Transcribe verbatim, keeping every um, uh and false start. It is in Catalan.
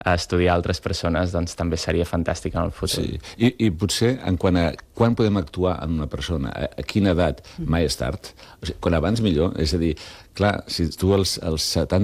a estudiar altres persones, doncs també seria fantàstic en el futur. Sí. I, I potser en quant a quan podem actuar en una persona, a, a quina edat, mai és tard. O sigui, quan abans millor, és a dir, clar, si tu als, als setanta